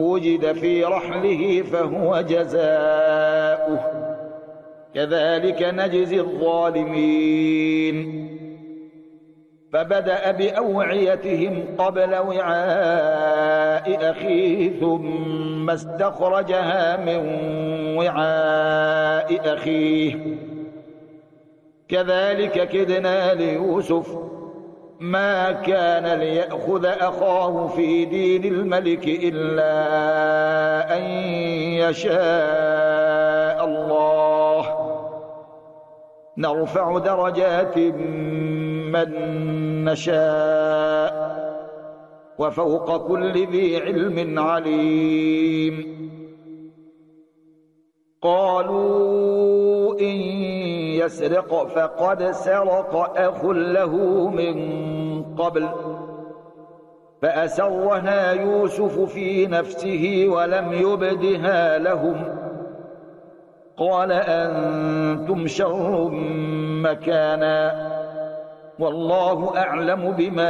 وجد في رحله فهو جزاؤه كذلك نجزي الظالمين فبدأ بأوعيتهم قبل وعاء أخيه ثم استخرجها من وعاء أخيه كذلك كدنا ليوسف ما كان ليأخذ أخاه في دين الملك إلا أن يشاء الله نرفع درجات من نشاء وفوق كل ذي علم عليم قالوا إن يسرق فقد سرق أخ له من قبل فأسرها يوسف في نفسه ولم يبدها لهم قال أنتم شر مكانا والله أعلم بما